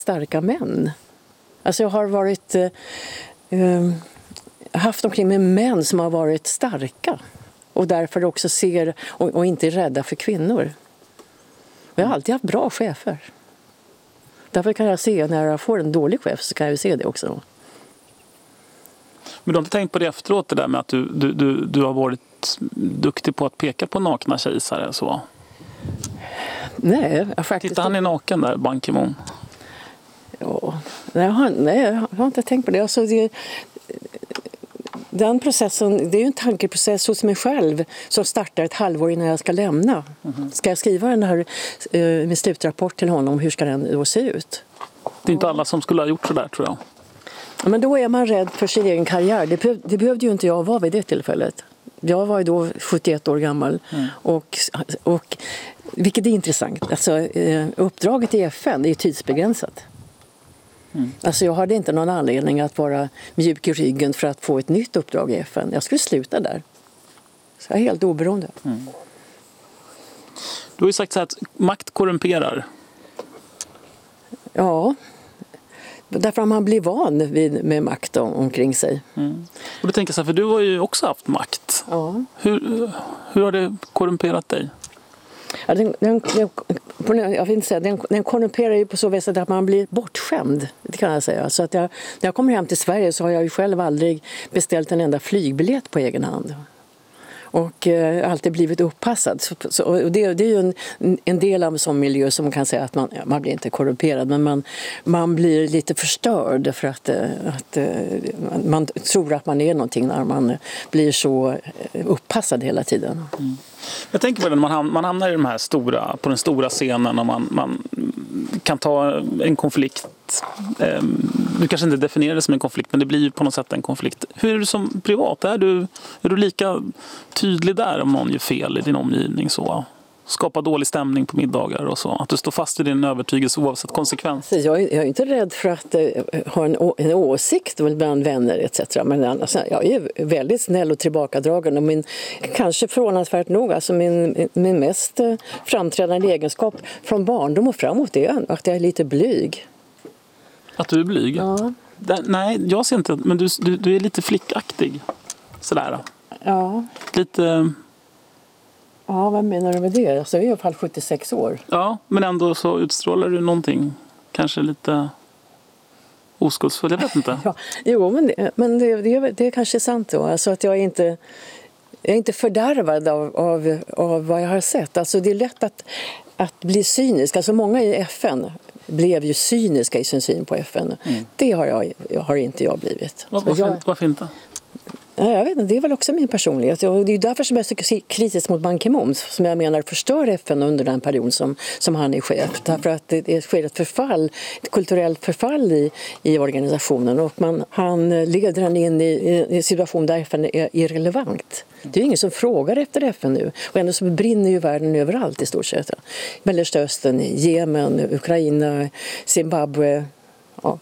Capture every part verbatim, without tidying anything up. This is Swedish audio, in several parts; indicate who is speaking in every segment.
Speaker 1: starka män. Alltså jag har varit eh, eh, haft omkring med män som har varit starka och därför också ser och, och inte är rädda för kvinnor. Och jag har alltid haft bra chefer. Därför kan jag se när jag får en dålig chef så kan jag se det också.
Speaker 2: Men du har inte tänkt på det efteråt, det där med att du, du, du, du har varit duktig på att peka på nakna kejsare så?
Speaker 1: Nej, jag faktiskt...
Speaker 2: Titta, han är naken där, Ban Ki-moon.
Speaker 1: Ja, nej, jag har, nej, jag har inte tänkt på det. Alltså, det den processen, det är ju en tankeprocess hos mig själv som startar ett halvår innan jag ska lämna. Mm-hmm. Ska jag skriva den här eh, med slutrapport till honom, hur ska den då se ut?
Speaker 2: Det är inte alla som skulle ha gjort så där, tror jag.
Speaker 1: Ja, men då är man rädd för sin egen karriär. Det, behöv, det behövde ju inte jag vara vid det tillfället. Jag var ju då sjuttioett år gammal. Mm. Och, och, vilket är intressant. Alltså, eh, uppdraget i F N är ju tidsbegränsat. Mm. Alltså jag hade inte någon anledning att vara mjuk i ryggen för att få ett nytt uppdrag i F N. Jag skulle sluta där. Så jag är helt oberoende. Mm.
Speaker 2: Du har ju sagt så här att makt korrumperar.
Speaker 1: Ja, därför att man blir van vid, med makt omkring sig. Mm.
Speaker 2: Och du tänker så här, för du har ju också haft makt. Ja. Hur, hur har det korrumperat dig?
Speaker 1: Ja, den, den, den, jag vill inte säga, den, den korrumperar ju på så vis att man blir bortskämd, det kan jag säga. Så att jag, när jag kommer hem till Sverige så har jag ju själv aldrig beställt en enda flygbiljett på egen hand. Och eh, alltid blivit uppassad. Så, så, och det, det är ju en, en del av en sån miljö som man kan säga att man, ja, man blir inte korrumperad, men man, man blir lite förstörd för att, att man tror att man är någonting när man blir så uppassad hela tiden.
Speaker 2: Mm. Jag tänker på det när man, man hamnar i de här stora, på den stora scenen och man, man kan ta en konflikt. Eh, du kanske inte definierar det som en konflikt, men det blir ju på något sätt en konflikt. Hur är du som privat? Är du, är du lika tydlig där om någon gör fel i din omgivning? Så? Skapa dålig stämning på middagar och så. Att du står fast i din övertygelse oavsett konsekvens.
Speaker 1: Jag är, jag är inte rädd för att uh, ha en, en åsikt bland vänner et cetera. Men annars, jag är väldigt snäll och tillbakadragen. Och min, kanske förvånansvärt nog, alltså min, min mest uh, framträdande egenskap från barndom och framåt är att jag är lite blyg.
Speaker 2: Att du är blyg?
Speaker 1: Ja.
Speaker 2: Där, nej, jag ser inte. Men du, du, du är lite flickaktig. Sådär.
Speaker 1: Ja.
Speaker 2: Lite...
Speaker 1: Ja, vad menar du med det? Alltså, jag är i alla fall sjuttiosex år.
Speaker 2: Ja, men ändå så utstrålar du någonting kanske lite oskuldsfull, jag vet inte.
Speaker 1: Ja, jo, men, det, men det, det, det är kanske sant då. Alltså att jag är inte, jag är inte fördärvad av, av, av vad jag har sett. Alltså det är lätt att, att bli cynisk. Alltså många i F N blev ju cyniska i sin syn på F N. Mm. Det har, jag, har inte jag blivit.
Speaker 2: Var, varför, jag, varför inte?
Speaker 1: Ja, jag vet inte, det är väl också min personlighet. Och det är därför som jag är så kritisk mot Ban Ki-moon, som jag menar förstör F N under den period som, som han är chef. Därför att det sker ett förfall, ett kulturellt förfall i, i organisationen. Och man, han leder den in i, i en situation där F N är irrelevant. Det är ingen som frågar efter F N nu. Och ändå så brinner ju världen överallt i stort sett. Mellanöstern, Jemen, Ukraina, Zimbabwe. Ja.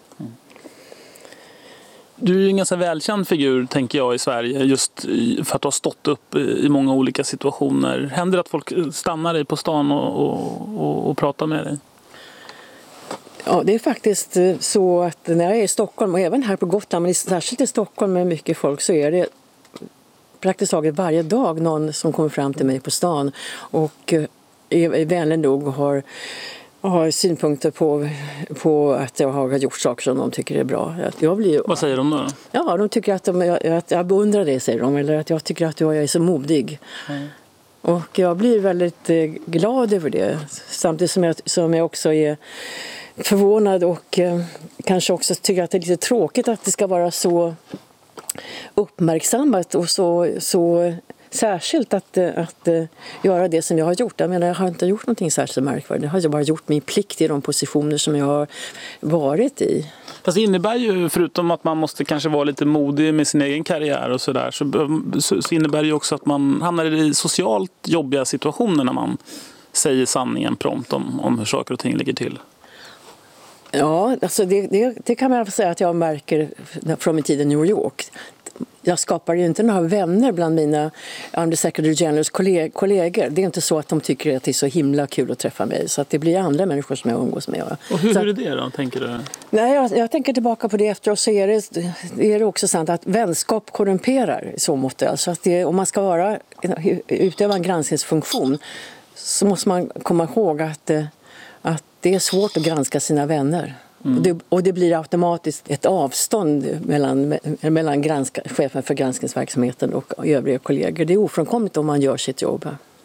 Speaker 2: Du är ju en ganska välkänd figur, tänker jag, i Sverige, just för att du har stått upp i många olika situationer. Händer det att folk stannar dig på stan och, och, och, och pratar med dig?
Speaker 1: Ja, det är faktiskt så att när jag är i Stockholm, och även här på Gotland, men särskilt i Stockholm med mycket folk, så är det praktiskt taget varje dag någon som kommer fram till mig på stan och är vänlig nog och har har synpunkter på, på att jag har gjort saker som de tycker är bra. Jag blir,
Speaker 2: Vad säger de då?
Speaker 1: Ja, de tycker att, de, att jag beundrar det, säger de. Eller att jag tycker att jag är så modig. Mm. Och jag blir väldigt glad över det. Samtidigt som jag, som jag också är förvånad och eh, kanske också tycker att det är lite tråkigt att det ska vara så uppmärksammat och så... så särskilt att, att göra det som jag har gjort. Jag menar, jag har inte gjort någonting särskilt märkvärdigt. Jag har bara gjort min plikt i de positioner som jag har varit i.
Speaker 2: Fast det innebär ju, förutom att man måste kanske vara lite modig med sin egen karriär och sådär, så, så, så innebär det ju också att man hamnar i socialt jobbiga situationer när man säger sanningen prompt om, om hur saker och ting ligger till.
Speaker 1: Ja, alltså det, det, det kan man säga att jag märker från min tid i New York. jag skapar ju inte några vänner bland mina Undersecretary Generals kollegor. Det är inte så att de tycker att det är så himla kul att träffa mig. Så att det blir andra människor som jag umgås med.
Speaker 2: Och hur,
Speaker 1: så,
Speaker 2: hur är det då, tänker du?
Speaker 1: Nej, jag, jag tänker tillbaka på det efteråt, så är det, är det också sant att vänskap korrumperar i så mått. Alltså att det, om man ska vara, utöva en granskningsfunktion, så måste man komma ihåg att, att det är svårt att granska sina vänner. Mm. Och, det, och det blir automatiskt ett avstånd mellan, mellan granska, chefen för granskningsverksamheten och övriga kollegor. Det är ofrånkomligt om man gör sitt jobb.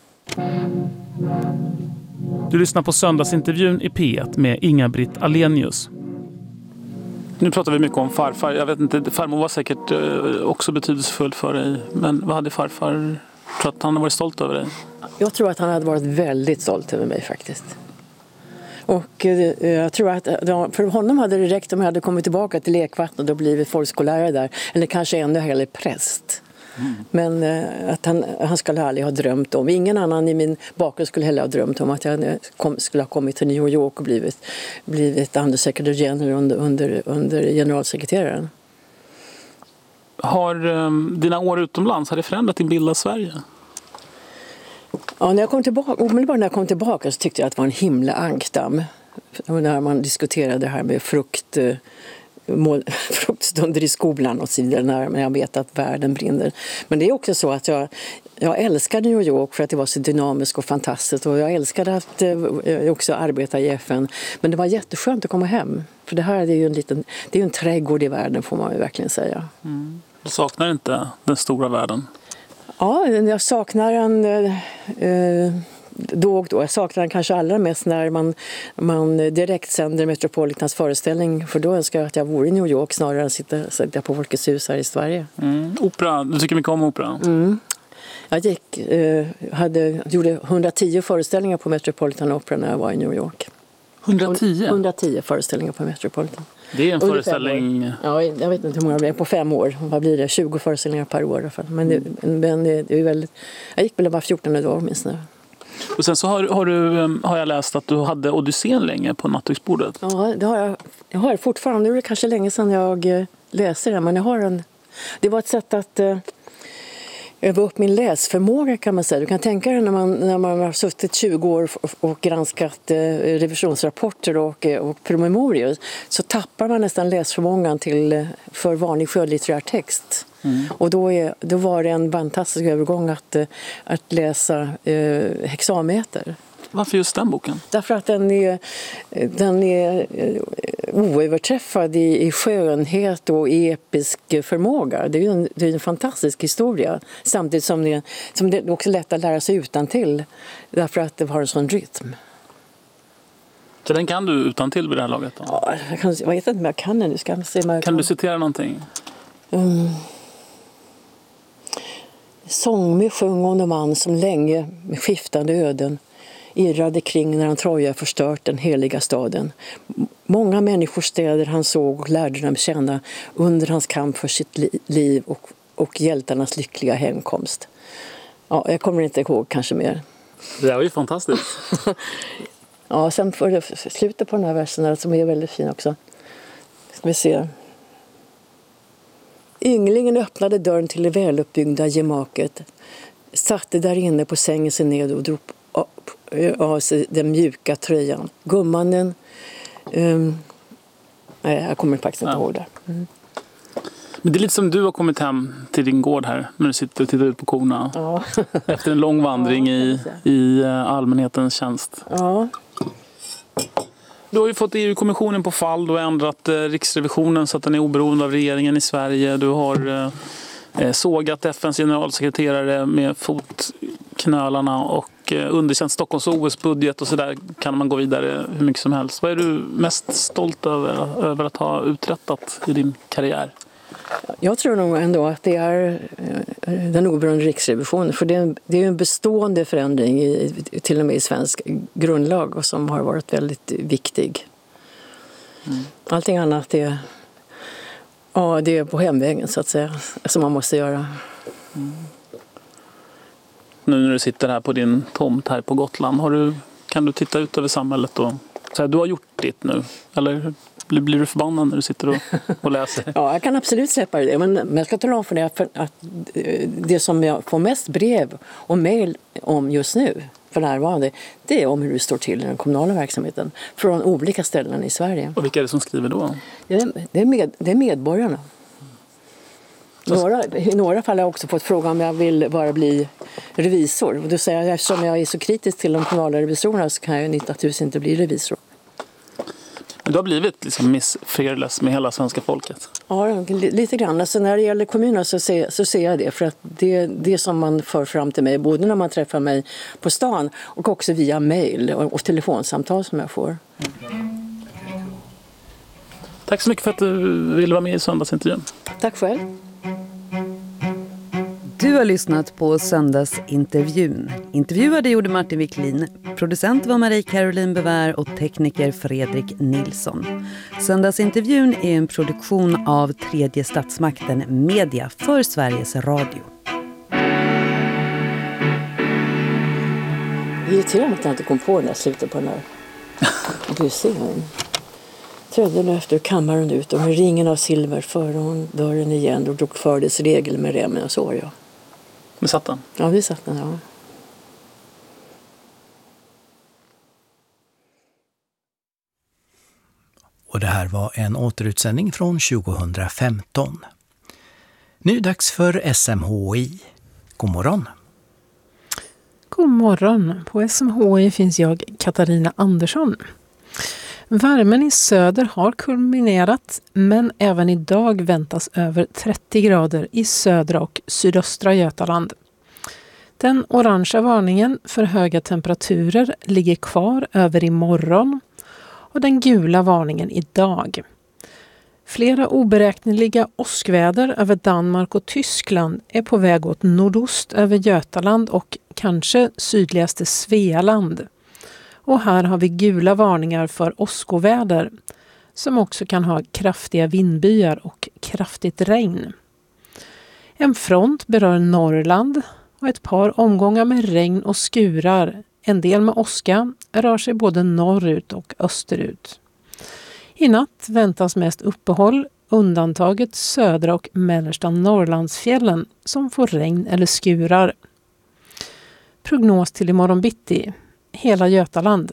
Speaker 2: Du lyssnar på söndagsintervjun i P ett med Inga-Britt Ahlenius. Nu pratar vi mycket om farfar. Jag vet inte, farmor var säkert också betydelsefull för dig. Men vad hade farfar, tror att han har varit stolt över dig?
Speaker 1: Jag tror att han hade varit väldigt stolt över mig faktiskt. Och eh, jag tror att för honom hade det räckt om jag hade kommit tillbaka till lekvattnet och blivit folkskollärare där. Eller kanske ännu hellre präst. Mm. Men eh, att han, han skulle aldrig ha drömt om. Ingen annan i min bakgrund skulle heller ha drömt om att jag kom, skulle ha kommit till New York och blivit, blivit Undersecretary General under, under, under generalsekreteraren. Har
Speaker 2: um, dina år utomlands, har det förändrat din bild av Sverige?
Speaker 1: Ja, när jag kom tillbaka, omedelbart när jag kom tillbaka så tyckte jag att det var en himla ankdamm. När man diskuterade det här med frukt, mål, fruktstunder i skolan och så vidare, när jag vet att världen brinner. Men det är också så att jag, jag älskade New York för att det var så dynamiskt och fantastiskt. Och jag älskade att eh, också arbeta i F N. Men det var jätteskönt att komma hem. För det här är ju en liten, det är ju en trädgård i världen, får man ju verkligen säga. Mm.
Speaker 2: Du saknar inte den stora världen?
Speaker 1: Ja, jag saknar en eh, då och då. Jag saknar den kanske allra mest när man, man direkt sänder Metropolitans föreställning. För då önskar jag att jag vore i New York snarare än att sitta, sitta på Folkets hus här i Sverige.
Speaker 2: Mm. Opera, du tycker mycket om opera?
Speaker 1: Mm. Jag gick, eh, hade, gjorde hundratio föreställningar på Metropolitan Opera när jag var i New York.
Speaker 2: hundratio?
Speaker 1: hundratio föreställningar på Metropolitan.
Speaker 2: Det är en föreställning...
Speaker 1: Ja, jag vet inte hur många det är på fem år. Vad blir det? tjugo föreställningar per år i alla fall. Men det, men det är väldigt... Jag gick väl bara fjorton dag minst nu.
Speaker 2: Och sen så har, har, du, har jag läst att du hade Odysseen länge på nattduksbordet.
Speaker 1: Ja, det har jag. Jag har det fortfarande. Det är kanske länge sedan jag läste det. Men jag har en... Det var ett sätt att... öva upp min läsförmåga, kan man säga. Du kan tänka dig när man, när man har suttit tjugo år och granskat eh, revisionsrapporter och, och promemorior, så tappar man nästan läsförmågan till, för vanlig skönlitterär text. Mm. Och då, är, då var det en fantastisk övergång att, att läsa eh, hexameter.
Speaker 2: Varför just den boken?
Speaker 1: Därför att den är, den är oöverträffad i, i skönhet och episk förmåga. Det är ju en, det är en fantastisk historia. Samtidigt som det, som det är också lätt att lära sig utantill. Därför att det har en sån rytm.
Speaker 2: Så den kan du utantill vid det här laget? Då?
Speaker 1: Ja, jag, kan, jag vet inte om jag kan den. Ska se om jag
Speaker 2: kan, kan du citera någonting?
Speaker 1: Um, Sång med sjung om en man som länge med skiftande öden irrade kring när han Troja förstört den heliga staden. Många människors städer han såg och lärde dem känna under hans kamp för sitt li- liv och, och hjältarnas lyckliga hemkomst. Ja, jag kommer inte ihåg kanske mer.
Speaker 2: Det där var ju fantastiskt.
Speaker 1: Ja, sen får det slutet på den här versen som är väldigt fin också. Ska vi se. Ynglingen öppnade dörren till det väluppbyggda gemaket. Satte där inne på sängen sig ned och drog av sig den mjuka tröjan. Gummanen... Um, nej, jag kommer faktiskt inte ja. ihåg det. Mm.
Speaker 2: Men det är lite som du har kommit hem till din gård här när du sitter och tittar ut på korna. Ja. Efter en lång vandring ja, i, i allmänhetens tjänst.
Speaker 1: Ja.
Speaker 2: Du har ju fått E U-kommissionen på fall. Du har ändrat eh, Riksrevisionen så att den är oberoende av regeringen i Sverige. Du har eh, sågat F N:s generalsekreterare med fotknölarna och eh, underkänt Stockholms O S-budget och så där kan man gå vidare hur mycket som helst. Vad är du mest stolt över, över att ha uträttat i din karriär?
Speaker 1: Jag tror nog ändå att det är den oberoende Riksrevisionen, för det är en, det är en bestående förändring i, till och med i svensk grundlag och som har varit väldigt viktig. Mm. Allting annat är, ja, det är på hemvägen så att säga, som man måste göra. Mm.
Speaker 2: Nu när du sitter här på din tomt här på Gotland, har du, kan du titta ut över samhället och säga du har gjort ditt nu, eller? Blir, blir du förbannad när du sitter och, och läser?
Speaker 1: Ja, jag kan absolut släppa det. Men, men jag ska tala om för dig att, att det som jag får mest brev och mejl om just nu, för närvarande, det är om hur det står till i den kommunala verksamheten från olika ställen i Sverige.
Speaker 2: Och vilka är det som skriver då?
Speaker 1: Det är, det är, med, det är medborgarna. Några, I några fall har jag också fått fråga om jag vill bara bli revisor. Och då säger jag, eftersom jag är så kritisk till de kommunala revisorerna så kan jag naturligtvis inte bli revisor.
Speaker 2: Men du har blivit liksom Miss Fearless med hela svenska folket?
Speaker 1: Ja, lite grann. Alltså när det gäller kommunerna så ser, så ser jag det. För att det det som man för fram till mig, både när man träffar mig på stan och också via mejl och, och telefonsamtal som jag får.
Speaker 2: Tack så mycket för att du ville vara med i söndagsintervjun.
Speaker 1: Tack själv.
Speaker 3: Du har lyssnat på söndagsintervjun. Intervjuade gjorde Martin Wiklin, producent var Marie Caroline Bevär och tekniker Fredrik Nilsson. Söndagsintervjun är en produktion av Tredje Statsmakten Media för Sveriges Radio.
Speaker 1: Det är irriterande att jag inte kom på när jag slutade på den här. Du ser, trädde nu efter kammaren ut och med ringen av silver förde hon dörren igen och drog för dess regel med remmen och så var jag.
Speaker 2: Vi satt den?
Speaker 1: Ja, vi satt den, ja.
Speaker 4: Och det här var en återutsändning från tjugohundrafemton. Nu dags för S M H I. God morgon.
Speaker 5: God morgon. På S M H I finns jag, Katarina Andersson. Värmen i söder har kulminerat, men även idag väntas över trettio grader i södra och sydöstra Götaland. Den orangea varningen för höga temperaturer ligger kvar över imorgon och den gula varningen idag. Flera oberäkneliga åskväder över Danmark och Tyskland är på väg åt nordost över Götaland och kanske sydligaste Svealand. Och här har vi gula varningar för åskoväder som också kan ha kraftiga vindbyar och kraftigt regn. En front berör Norrland och ett par omgångar med regn och skurar, en del med åska, rör sig både norrut och österut. I natt väntas mest uppehåll, undantaget södra och mellersta Norrlandsfjällen som får regn eller skurar. Prognos till imorgon bitti. Hela Götaland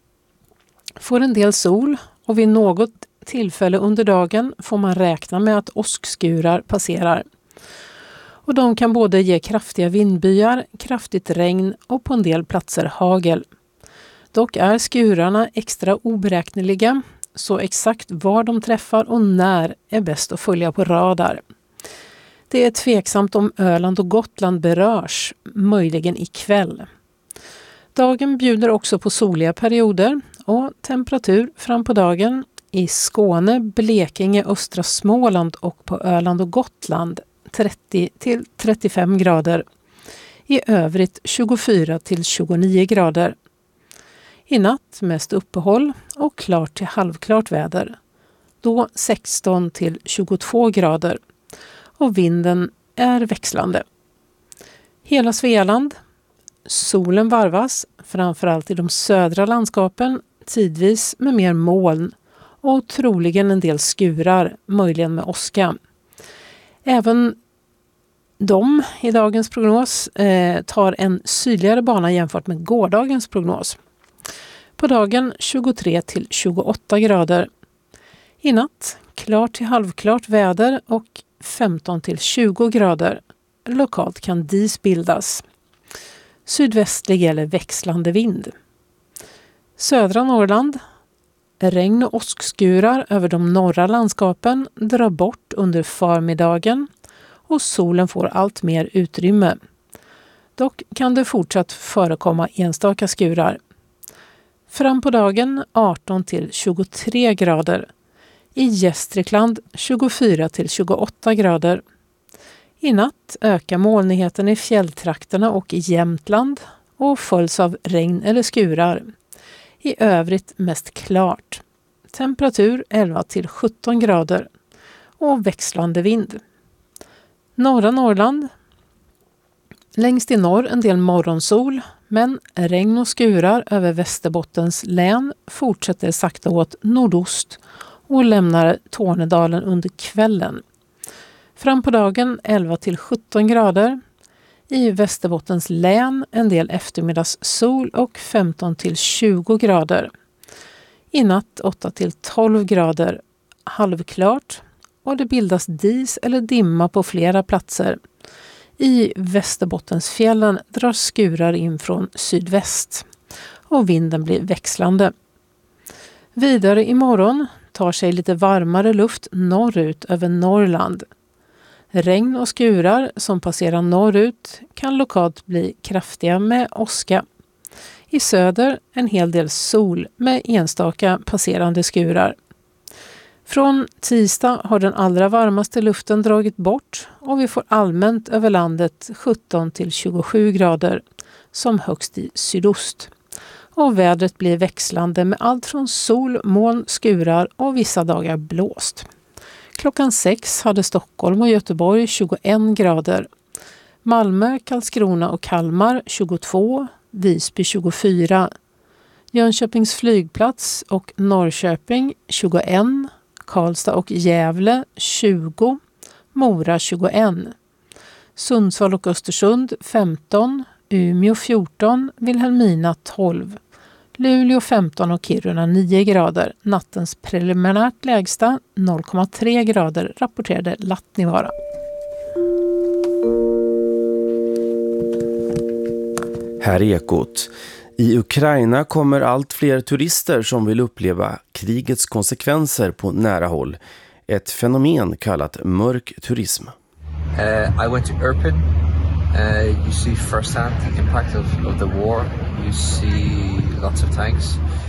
Speaker 5: får en del sol och vid något tillfälle under dagen får man räkna med att åskskurar passerar. Och de kan både ge kraftiga vindbyar, kraftigt regn och på en del platser hagel. Dock är skurarna extra oberäkneliga, så exakt var de träffar och när är bäst att följa på radar. Det är tveksamt om Öland och Gotland berörs, möjligen ikväll. Dagen bjuder också på soliga perioder och temperatur fram på dagen i Skåne, Blekinge, östra Småland och på Öland och Gotland trettio till trettiofem grader. I övrigt tjugofyra till tjugonio grader. I natt mest uppehåll och klart till halvklart väder. Då sexton till tjugotvå grader. Och vinden är växlande. Hela Svealand. Solen varvas, framförallt i de södra landskapen, tidvis med mer moln och troligen en del skurar, möjligen med åska. Även de i dagens prognos eh, tar en sydligare bana jämfört med gårdagens prognos. På dagen tjugotre till tjugoåtta grader. I natt klart till halvklart väder och femton till tjugo grader. Lokalt kan dis bildas. Sydvästlig eller växlande vind. Södra Norrland. Regn och åskskurar över de norra landskapen drar bort under förmiddagen och solen får allt mer utrymme. Dock kan det fortsatt förekomma enstaka skurar. Fram på dagen arton till tjugotre grader. I Gästrikland tjugofyra till tjugoåtta grader. I natt ökar molnigheten i fjälltrakterna och i Jämtland och följs av regn eller skurar. I övrigt mest klart. Temperatur elva till sjutton grader och växlande vind. Norra Norrland. Längst i norr en del morgonsol, men regn och skurar över Västerbottens län fortsätter sakta åt nordost och lämnar Tornedalen under kvällen. Fram på dagen elva till sjutton grader. I Västerbottens län en del eftermiddagssol och femton till tjugo grader. I natt åtta till tolv grader, halvklart, och det bildas dis eller dimma på flera platser. I Västerbottensfjällen drar skurar in från sydväst och vinden blir växlande. Vidare imorgon tar sig lite varmare luft norrut över Norrland. Regn och skurar som passerar norrut kan lokalt bli kraftiga med åska. I söder en hel del sol med enstaka passerande skurar. Från tisdag har den allra varmaste luften dragit bort och vi får allmänt över landet sjutton till tjugosju grader, som högst i sydost. Och vädret blir växlande med allt från sol, moln, skurar och vissa dagar blåst. Klockan sex hade Stockholm och Göteborg tjugoen grader. Malmö, Karlskrona och Kalmar tjugotvå, Visby tjugofyra. Jönköpings flygplats och Norrköping tjugoen, Karlstad och Gävle tjugo, Mora tjugoen. Sundsvall och Östersund femton, Umeå fjorton, Vilhelmina tolv. Luleå femton och Kiruna nio grader. Nattens preliminärt lägsta noll komma tre grader rapporterade Lattnivara.
Speaker 6: Här är Ekot. I Ukraina kommer allt fler turister som vill uppleva krigets konsekvenser på nära håll. Ett fenomen kallat mörk turism.
Speaker 7: Uh, I went to Irpin. Uh, you see firsthand the impact of, of the war. You see lots of tanks.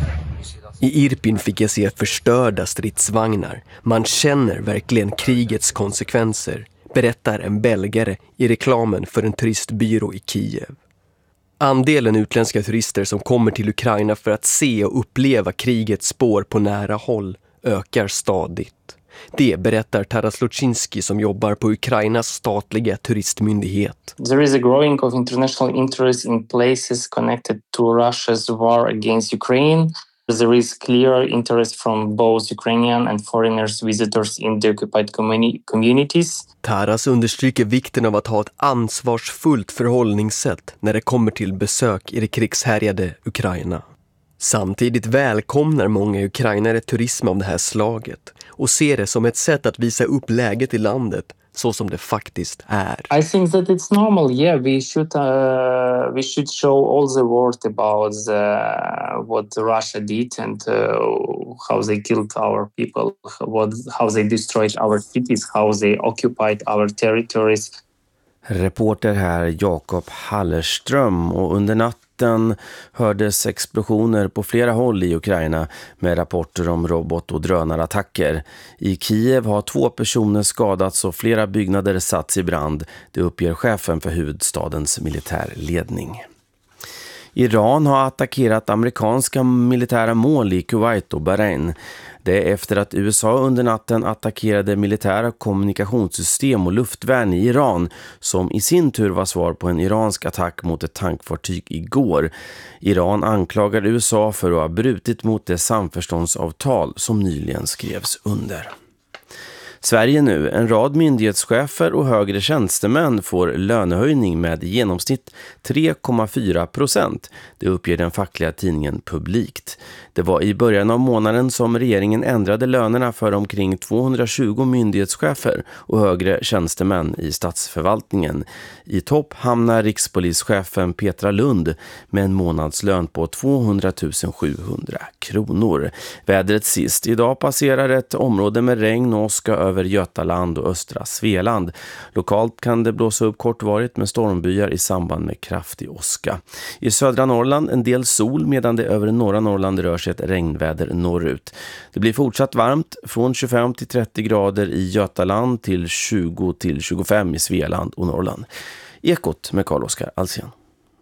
Speaker 8: I Irpin fick jag se förstörda stridsvagnar. Man känner verkligen krigets konsekvenser, berättar en belgare i reklamen för en turistbyrå i Kiev. Andelen utländska turister som kommer till Ukraina för att se och uppleva krigets spår på nära håll ökar stadigt. Det berättar Taras Luczynski som jobbar på Ukrainas statliga turistmyndighet.
Speaker 9: There is a growing of international interest in places connected to Russia's war against Ukraine. There is clear interest from both Ukrainian and foreigners visitors in the occupied communities.
Speaker 8: Taras understryker vikten av att ha ett ansvarsfullt förhållningssätt när det kommer till besök i det krigshärjade Ukraina. Samtidigt välkomnar många ukrainare turism av det här slaget och ser det som ett sätt att visa upp läget i landet så som det faktiskt är.
Speaker 9: I think that it's normal. Yeah, we should uh, we should show all the world about uh, what Russia did and uh, how they killed our people, what how they destroyed our cities, how they occupied our territories.
Speaker 6: Reporter här Jakob Hallerström, och under natten hördes explosioner på flera håll i Ukraina med rapporter om robot- och drönarattacker. I Kiev har två personer skadats och flera byggnader satts i brand. Det uppger chefen för huvudstadens militärledning. Iran har attackerat amerikanska militära mål i Kuwait och Bahrain. Det är efter att U S A under natten attackerade militära kommunikationssystem och luftvärn i Iran, som i sin tur var svar på en iransk attack mot ett tankfartyg igår. Iran anklagar U S A för att ha brutit mot det samförståndsavtal som nyligen skrevs under. Sverige nu. En rad myndighetschefer och högre tjänstemän får lönehöjning med i genomsnitt tre komma fyra procent. Det uppger den fackliga tidningen Publikt. Det var i början av månaden som regeringen ändrade lönerna för omkring tvåhundratjugo myndighetschefer och högre tjänstemän i statsförvaltningen. I topp hamnar rikspolischefen Petra Lund med en månadslön på tvåhundratusen sjuhundra kronor. Vädret sist. Idag passerar ett område med regn och åska över Götaland och östra Svealand. Lokalt kan det blåsa upp kortvarigt med stormbyar i samband med kraftig åska. I södra Norrland en del sol, medan det över norra Norrland rör sig ett regnväder norrut. Det blir fortsatt varmt, från tjugofem till trettio grader i Götaland till tjugo till tjugofem i Svealand och Norrland. Ekot med Carl-Oskar Alsén.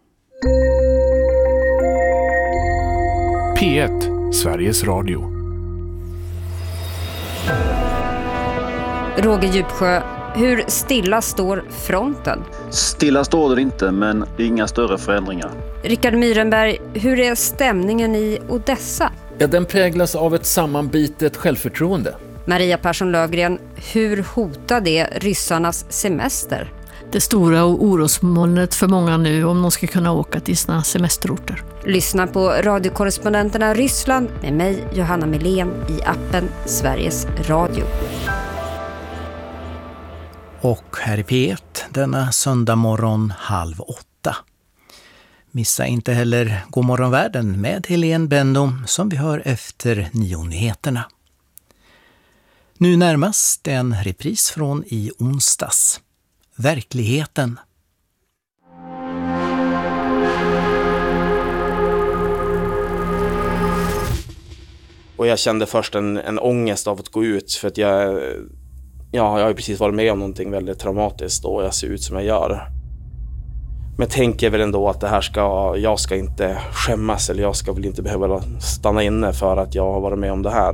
Speaker 10: P ett, Sveriges Radio.
Speaker 11: Roger Djupsjö, hur stilla står fronten?
Speaker 12: Stilla står det inte, men inga större förändringar.
Speaker 11: Rickard Myrenberg, hur är stämningen i Odessa?
Speaker 13: Ja, den präglas av ett sammanbitet självförtroende.
Speaker 11: Maria Persson Löfgren, hur hotar det ryssarnas semester?
Speaker 14: Det stora orosmolnet för många nu om de ska kunna åka till sina semesterorter.
Speaker 11: Lyssna på radiokorrespondenterna Ryssland med mig, Johanna Melén, i appen Sveriges Radio.
Speaker 4: Och här i P ett denna söndag morgon halv åtta. Missa inte heller Godmorgonvärlden med Helene Bendom som vi hör efter nio-nyheterna. Nu närmast en repris från i onsdags. Verkligheten.
Speaker 15: Och jag kände först en, en ångest av att gå ut för att jag, ja, jag har ju precis varit med om någonting väldigt traumatiskt och jag ser ut som jag gör. Men jag tänker väl ändå att det här ska, jag ska inte skämmas eller jag ska väl inte behöva stanna inne för att jag har varit med om det här.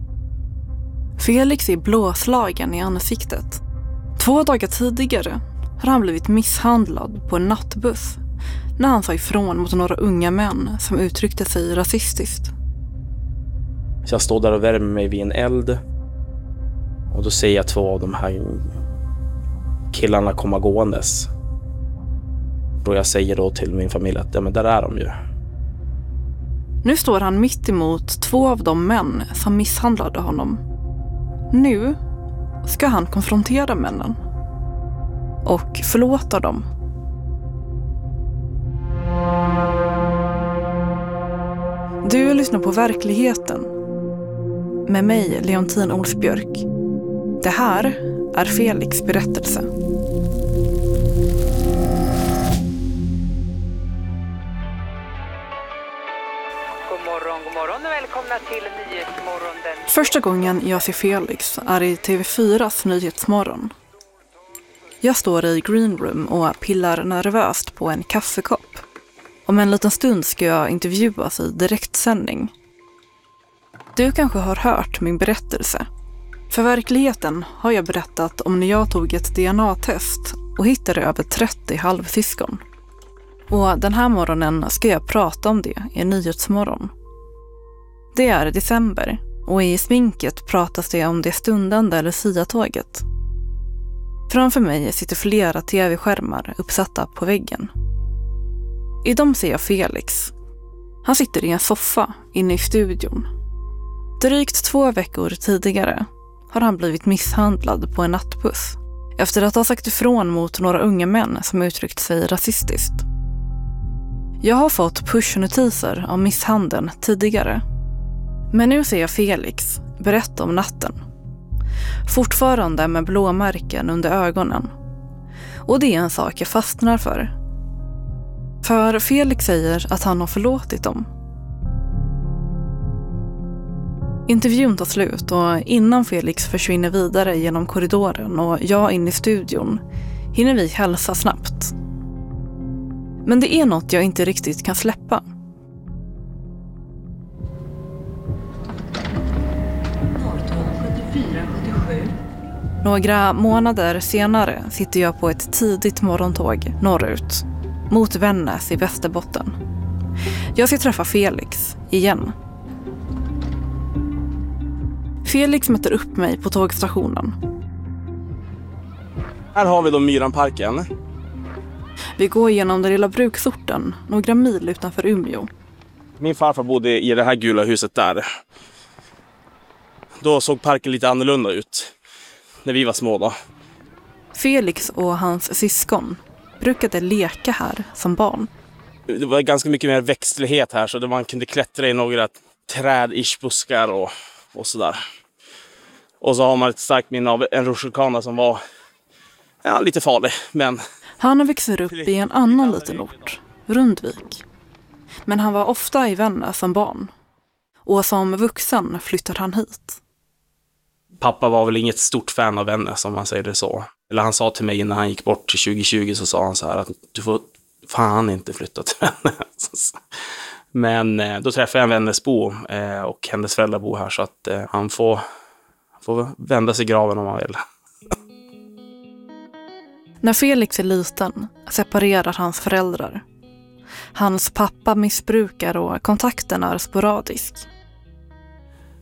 Speaker 16: Felix är blåslagen i ansiktet. Två dagar tidigare har han blivit misshandlad på en nattbuss när han sa ifrån mot några unga män som uttryckte sig rasistiskt.
Speaker 15: Så jag står där och värmer mig vid en eld och då ser jag två av de här killarna komma gåendes. Och jag säger då till min familj att ja, men där är de ju.
Speaker 16: Nu står han mitt emot två av de män som misshandlade honom. Nu ska han konfrontera männen och förlåta dem. Du lyssnar på Verkligheten med mig, Leontin Olsbjörk. Det här är Felix berättelse.
Speaker 17: God morgon, god morgon och välkomna till Nyhetsmorgon. Den...
Speaker 16: Första gången jag ser Felix är i T V fyras Nyhetsmorgon. Jag står i green room och pillar nervöst på en kaffekopp. Om en liten stund ska jag intervjuas i direktsändning. Du kanske har hört min berättelse. För Verkligheten har jag berättat om när jag tog ett D N A-test och hittade över trettio halvsyskon. Och den här morgonen ska jag prata om det i Nyhetsmorgon. Det är december och i sminket pratas det om det stundande Lucia-tåget. Framför mig sitter flera tv-skärmar uppsatta på väggen. I dem ser jag Felix. Han sitter i en soffa inne i studion. Drygt två veckor tidigare har han blivit misshandlad på en nattbuss efter att ha sagt ifrån mot några unga män som uttryckt sig rasistiskt. Jag har fått pushnotiser om misshandeln tidigare. Men nu ser jag Felix berätta om natten. Fortfarande med blåmärken under ögonen. Och det är en sak jag fastnar för. För Felix säger att han har förlåtit dem. Intervjun tar slut och innan Felix försvinner vidare genom korridoren och jag in i studion hinner vi hälsa snabbt. Men det är något jag inte riktigt kan släppa. Några månader senare sitter jag på ett tidigt morgontåg norrut, mot Vännäs i Västerbotten. Jag ska träffa Felix igen. Felix möter upp mig på tågstationen.
Speaker 15: Här har vi då Myranparken.
Speaker 16: Vi går igenom den lilla bruksorten, några mil utanför Umeå.
Speaker 15: Min farfar bodde i det här gula huset där. Då såg parken lite annorlunda ut när vi var små då.
Speaker 16: Felix och hans syskon brukade leka här som barn.
Speaker 15: Det var ganska mycket mer växtlighet här så man kunde klättra i några träd-ish buskar och, och sådär. Och så har man ett starkt minne av en rutschkana som var ja, lite farlig. Men...
Speaker 16: Han växer upp i en annan liten ort, Rundvik. Men han var ofta i Vännäs som barn. Och som vuxen flyttade han hit.
Speaker 15: Pappa var väl inget stort fan av Vännäs om man säger det så. Eller han sa till mig när han gick bort till tjugo tjugo så sa han så här att du får fan inte flytta till Vännäs. Men eh, då träffade jag en Vännäsbo eh, och hennes föräldrar bor här så att eh, han får, får vända sig i graven om han vill.
Speaker 16: När Felix är liten separerar hans föräldrar. Hans pappa missbrukar och kontakten är sporadisk.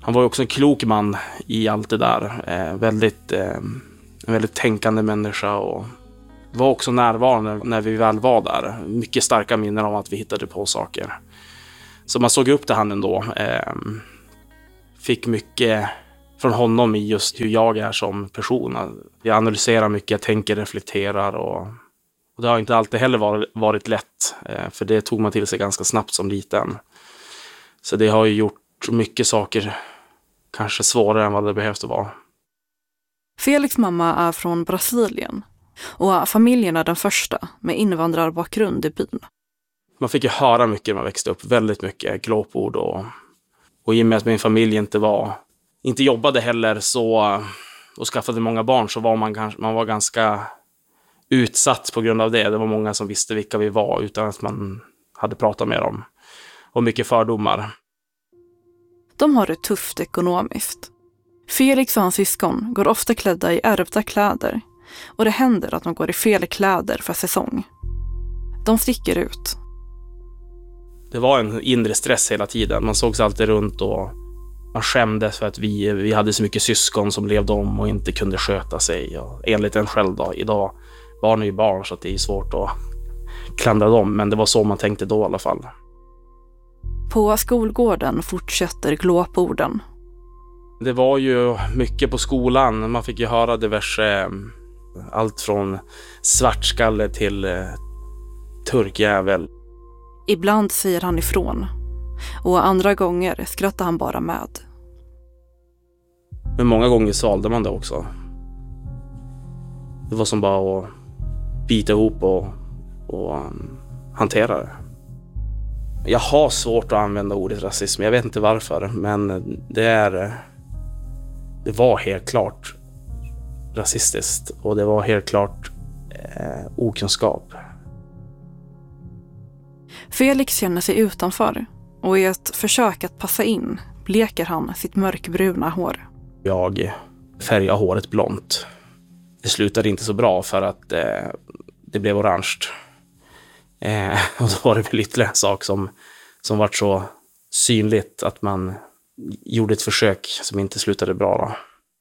Speaker 15: Han var ju också en klok man i allt det där. Eh, väldigt, eh, en väldigt tänkande människa och var också närvarande när vi väl var där. Mycket starka minnen om att vi hittade på saker. Så man såg upp till han ändå. Eh, fick mycket från honom i just hur jag är som person. Jag analyserar mycket, jag tänker, reflekterar och, och det har inte alltid heller varit, varit lätt. Eh, för det tog man till sig ganska snabbt som liten. Så det har ju gjort mycket saker kanske svårare än vad det behövs att vara.
Speaker 16: Felix mamma är från Brasilien och familjen är den första med invandrarbakgrund i byn.
Speaker 15: Man fick ju höra mycket när man växte upp, väldigt mycket glåpord och, och i och med att min familj inte var, inte jobbade heller så, och skaffade många barn så var man, kanske, man var ganska utsatt på grund av det. Det var många som visste vilka vi var utan att man hade pratat med dem. Och mycket fördomar.
Speaker 16: De har det tufft ekonomiskt. Felix och hans syskon går ofta klädda i ärvda kläder och det händer att de går i fel kläder för säsong. De sticker ut.
Speaker 15: Det var en inre stress hela tiden. Man såg sig alltid runt och man skämdes för att vi, vi hade så mycket syskon som levde om och inte kunde sköta sig. Och enligt en själv då, idag barn är ju barn så att det är svårt att klandra dem, men det var så man tänkte då i alla fall.
Speaker 16: På skolgården fortsätter glåporden.
Speaker 15: Det var ju mycket på skolan. Man fick ju höra diverse, allt från svartskalle till eh, turkjävel.
Speaker 16: Ibland säger han ifrån. Och andra gånger skrattar han bara med.
Speaker 15: Men många gånger svalde man det också. Det var som bara att bita ihop och, och um, hantera det. Jag har svårt att använda ordet rasism. Jag vet inte varför. Men det är... Det var helt klart rasistiskt. Och det var helt klart eh, okunskap.
Speaker 16: Felix känner sig utanför. Och i ett försök att passa in bleker han sitt mörkbruna hår.
Speaker 15: Jag färgade håret blont. Det slutade inte så bra för att eh, det blev orange. Eh, och då var det väl ytterligare en sak som, som var så synligt att man gjorde ett försök som inte slutade bra då.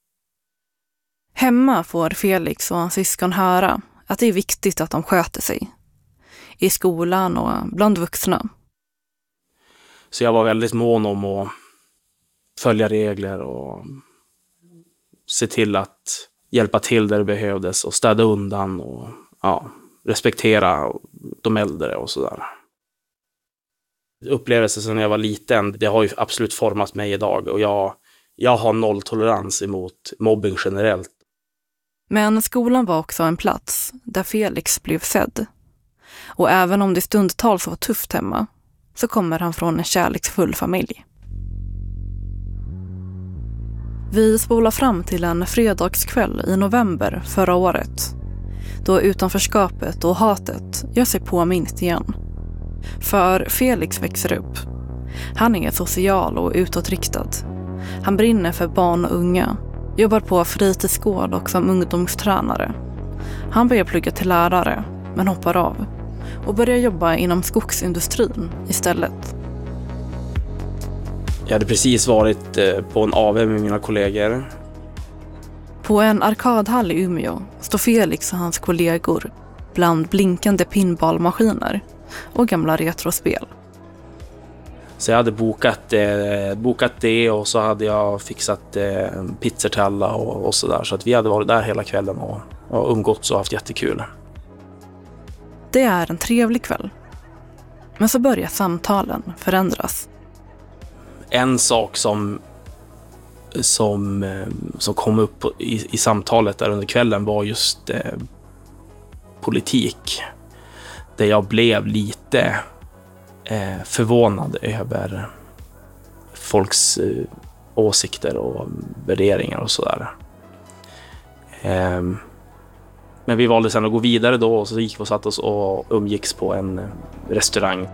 Speaker 16: Hemma får Felix och hans syskon höra att det är viktigt att de sköter sig. I skolan och bland vuxna.
Speaker 15: Så jag var väldigt mån om att följa regler och se till att hjälpa till där det behövdes och städa undan och ja, respektera de äldre och sådär. Upplevelser sedan jag var liten, det har ju absolut format mig idag och jag, jag har nolltolerans emot mobbing generellt.
Speaker 16: Men skolan var också en plats där Felix blev sedd. Och även om det stundtals var tufft hemma så kommer han från en kärleksfull familj. Vi spolar fram till en fredagskväll i november förra året. Då utanförskapet och hatet gör sig påminst igen. För Felix växer upp. Han är social och utåtriktad. Han brinner för barn och unga. Jobbar på fritidsgård och som ungdomstränare. Han börjar plugga till lärare men hoppar av. Och börjar jobba inom skogsindustrin istället.
Speaker 15: Jag hade precis varit på en A V med mina kollegor.
Speaker 16: På en arkadhall i Umeå står Felix och hans kollegor bland blinkande pinballmaskiner och gamla retrospel.
Speaker 15: Så jag hade bokat, eh, bokat det och så hade jag fixat eh, pizzor till alla och, och sådär. Så att vi hade varit där hela kvällen och, och umgåtts och haft jättekul.
Speaker 16: Det är en trevlig kväll. Men så börjar samtalen förändras.
Speaker 15: En sak som, som, som kom upp i, i samtalet där under kvällen var just eh, politik. Där jag blev lite eh, förvånad över folks eh, åsikter och värderingar och sådär. Eh, men vi valde sedan att gå vidare då och så gick vi och satt oss och umgicks på en restaurang.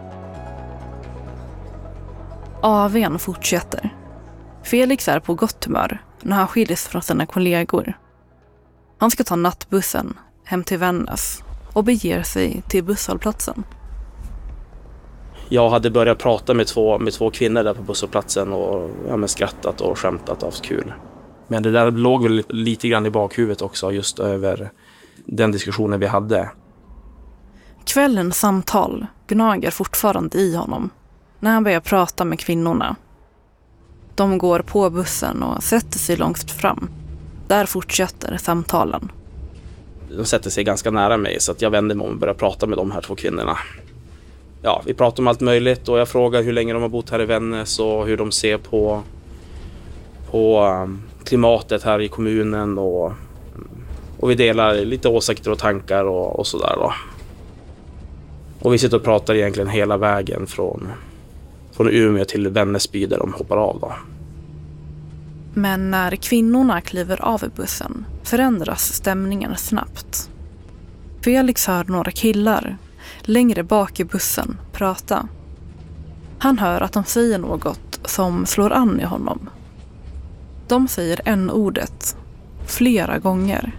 Speaker 16: A V:n fortsätter. Felix är på gott humör när han skiljs från sina kollegor. Han ska ta nattbussen hem till Vännäs och beger sig till busshållplatsen.
Speaker 15: Jag hade börjat prata med två, med två kvinnor där på busshållplatsen och ja, men skrattat och skämtat och haft kul. Men det där låg väl lite grann i bakhuvudet också, just över den diskussionen vi hade.
Speaker 16: Kvällens samtal gnager fortfarande i honom när han börjar prata med kvinnorna. De går på bussen och sätter sig långt fram. Där fortsätter samtalen.
Speaker 15: De sätter sig ganska nära mig så att jag vänder mig om och börjar prata med de här två kvinnorna. Ja, vi pratar om allt möjligt och jag frågar hur länge de har bott här i Vännäs och hur de ser på, på klimatet här i kommunen. Och, och vi delar lite åsikter och tankar och, och sådär då. Och vi sitter och pratar egentligen hela vägen från, från Umeå till Vännäsby där de hoppar av då.
Speaker 16: Men när kvinnorna kliver av i bussen förändras stämningen snabbt. Felix hör några killar längre bak i bussen prata. Han hör att de säger något som slår an i honom. De säger n-ordet flera gånger.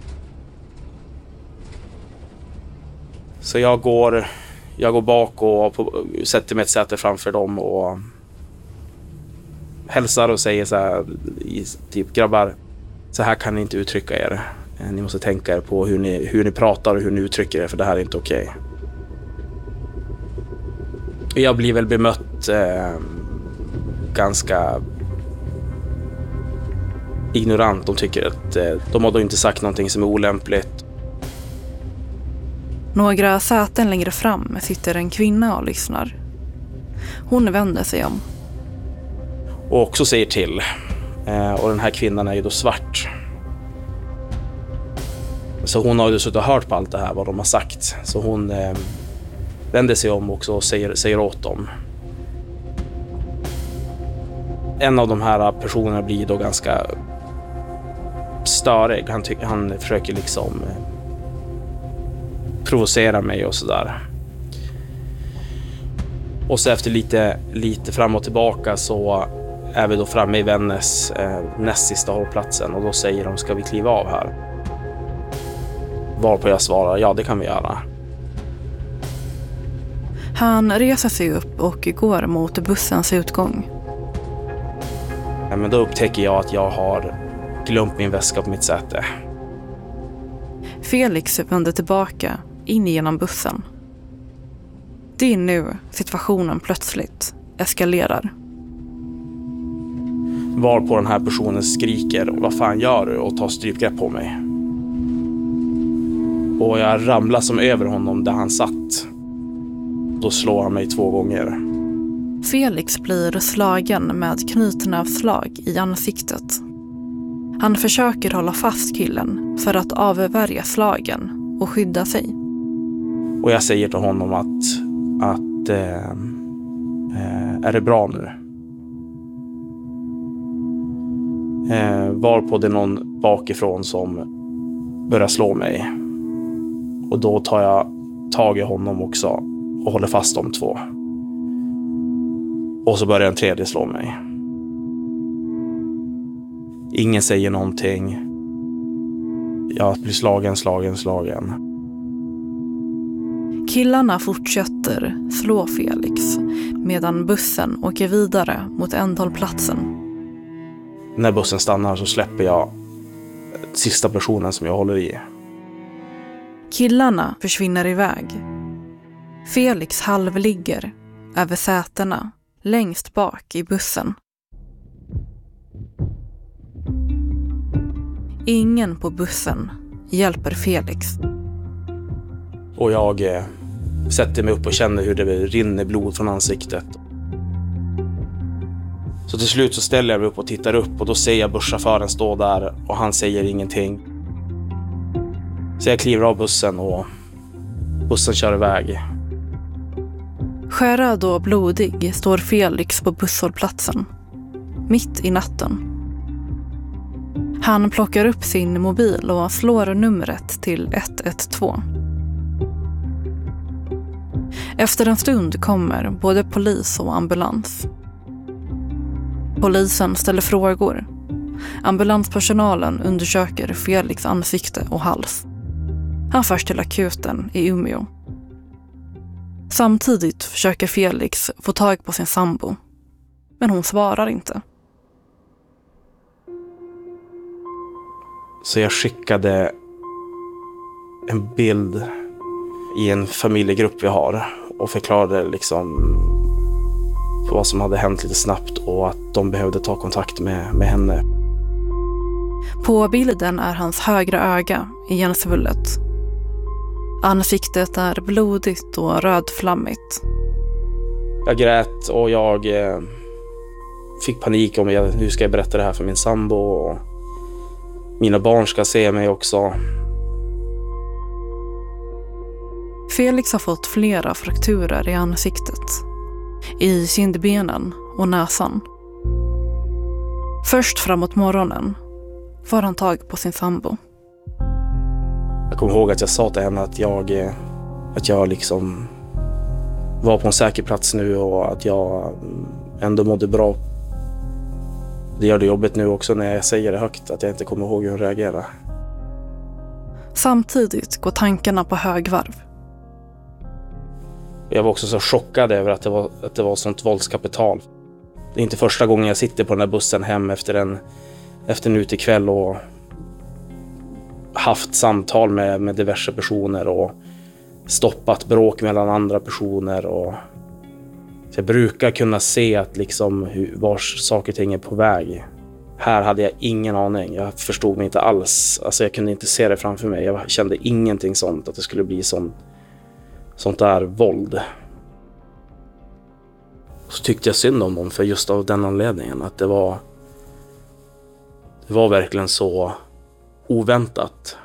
Speaker 15: Så jag går, jag går bak och på, sätter mig ett säte framför dem och hälsar och säger så här, typ grabbar, så här kan ni inte uttrycka er. Ni måste tänka er på hur ni, hur ni pratar och hur ni uttrycker er, för det här är inte okej. Okay. Jag blir väl bemött eh, ganska ignorant. De tycker att eh, de har då inte sagt någonting som är olämpligt.
Speaker 16: Några säten längre fram sitter en kvinna och lyssnar. Hon vänder sig om.
Speaker 15: Och också säger till. Eh, och den här kvinnan är ju då svart. Så hon har ju suttit och hört på allt det här, vad de har sagt. Så hon eh, vänder sig om också och säger, säger åt dem. En av de här personerna blir då ganska störig. Han, ty- han försöker liksom eh, provocera mig och sådär. Och så efter lite, lite fram och tillbaka så är vi då framme i Vännäs eh, näst sista hållplatsen. Och då säger de, ska vi kliva av här? Varpå jag svarar, ja det kan vi göra.
Speaker 16: Han reser sig upp och går mot bussens utgång.
Speaker 15: Ja, men då upptäcker jag att jag har glömt min väska på mitt säte.
Speaker 16: Felix vänder tillbaka in genom bussen. Det är nu situationen plötsligt eskalerar.
Speaker 15: Varpå den här personen skriker, vad fan gör du? Och tar strypgrepp på mig. Och jag ramlar som över honom där han satt. Då slår han mig två gånger.
Speaker 16: Felix blir slagen med knytnävsslag i ansiktet. Han försöker hålla fast killen för att avvärja slagen och skydda sig.
Speaker 15: Och jag säger till honom att, att eh, är det bra nu? Eh, varpå det är någon bakifrån som börjar slå mig. Och då tar jag tag i honom också och håller fast de två. Och så börjar en tredje slå mig. Ingen säger någonting. Jag blir slagen, slagen, slagen.
Speaker 16: Killarna fortsätter slå Felix medan bussen åker vidare mot ändhållplatsen.
Speaker 15: När bussen stannar så släpper jag sista personen som jag håller i.
Speaker 16: Killarna försvinner iväg. Felix halvligger över sätena längst bak i bussen. Ingen på bussen hjälper Felix.
Speaker 15: Och jag eh, sätter mig upp och känner hur det rinner blod från ansiktet. Så till slut så ställer jag mig upp och tittar upp och då ser jag busschauffören stå där och han säger ingenting. Så jag kliver av bussen och bussen kör iväg.
Speaker 16: Skärrad och blodig står Felix på busshållplatsen, mitt i natten. Han plockar upp sin mobil och slår numret till ett ett två. Efter en stund kommer både polis och ambulans. Polisen ställer frågor. Ambulanspersonalen undersöker Felix ansikte och hals. Han förs till akuten i Umeå. Samtidigt försöker Felix få tag på sin sambo. Men hon svarar inte.
Speaker 15: Så jag skickade en bild i en familjegrupp vi har och förklarade liksom vad som hade hänt lite snabbt och att de behövde ta kontakt med, med henne.
Speaker 16: På bilden är hans högra öga igensvullet. Ansiktet är blodigt och rödflammigt.
Speaker 15: Jag grät och jag eh, fick panik om jag, hur ska jag berätta det här för min sambo. Och mina barn ska se mig också.
Speaker 16: Felix har fått flera frakturer i ansiktet, i kindbenen och näsan. Först framåt morgonen får han tag på sin sambo.
Speaker 15: Jag kommer ihåg att jag sa till henne att jag, att jag liksom var på en säker plats nu och att jag ändå mådde bra. Det gör det jobbet nu också när jag säger det högt, att jag inte kommer ihåg hur hon reagerar.
Speaker 16: Samtidigt går tankarna på högvarv.
Speaker 15: Jag var också så chockad över att det var, att det var sånt våldskapital. Det är inte första gången jag sitter på den här bussen hem efter en, efter en utekväll och haft samtal med, med diverse personer och stoppat bråk mellan andra personer. Och så jag brukar kunna se att liksom hur, var saker och ting är på väg. Här hade jag ingen aning. Jag förstod mig inte alls. Alltså jag kunde inte se det framför mig. Jag kände ingenting sånt, att det skulle bli sånt, sånt där våld. Så tyckte jag synd om dem för just av den anledningen. Att det var, det var verkligen så oväntat.